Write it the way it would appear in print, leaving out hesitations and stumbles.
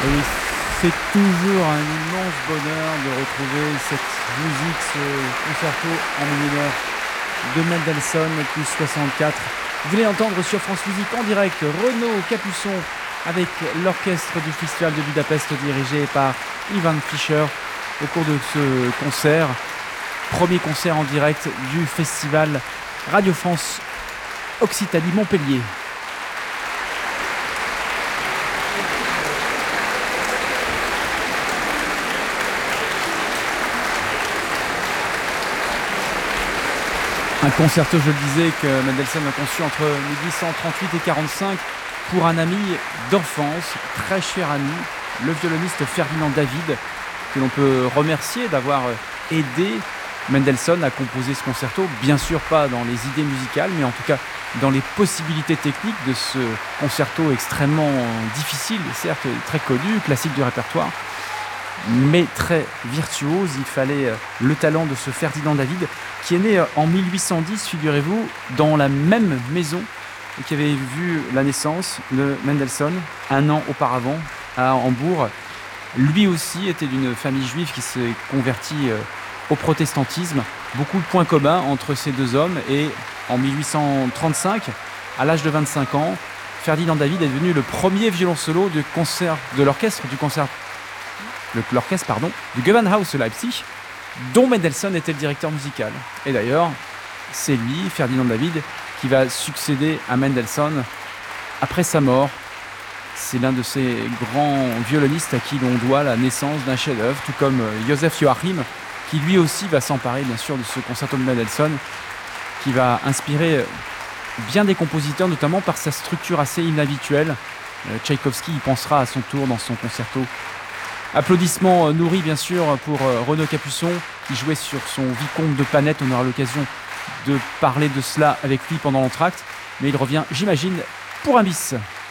Et oui, c'est toujours un immense bonheur de retrouver cette musique, ce concerto en mi mineur de Mendelssohn, opus 64. Vous venez d'entendre sur France Musique en direct Renaud Capuçon avec l'orchestre du Festival de Budapest dirigé par Ivan Fischer au cours de ce concert. Premier concert en direct du Festival Radio France Occitanie Montpellier. Un concerto, je le disais, que Mendelssohn a conçu entre 1838 et 1945 pour un ami d'enfance, très cher ami, le violoniste Ferdinand David, que l'on peut remercier d'avoir aidé Mendelssohn à composer ce concerto. Bien sûr pas dans les idées musicales, mais en tout cas dans les possibilités techniques de ce concerto extrêmement difficile, certes très connu, classique du répertoire, mais très virtuose. Il fallait le talent de ce Ferdinand David, qui est né en 1810, figurez-vous, dans la même maison et qui avait vu la naissance de Mendelssohn un an auparavant à Hambourg. Lui aussi était d'une famille juive qui s'est convertie au protestantisme. Beaucoup de points communs entre ces deux hommes, et en 1835, à l'âge de 25 ans, Ferdinand David est devenu le premier violon solo de l'orchestre du Gewandhaus Leipzig, dont Mendelssohn était le directeur musical. Et d'ailleurs, c'est lui, Ferdinand David, qui va succéder à Mendelssohn après sa mort. C'est l'un de ces grands violonistes à qui l'on doit la naissance d'un chef-d'œuvre, tout comme Joseph Joachim, qui lui aussi va s'emparer bien sûr de ce concerto de Mendelssohn, qui va inspirer bien des compositeurs, notamment par sa structure assez inhabituelle. Tchaïkovski y pensera à son tour dans son concerto. Applaudissements nourris bien sûr pour Renaud Capuçon, qui jouait sur son vicomte de Panette. On aura l'occasion de parler de cela avec lui pendant l'entracte, mais il revient, j'imagine, pour un bis.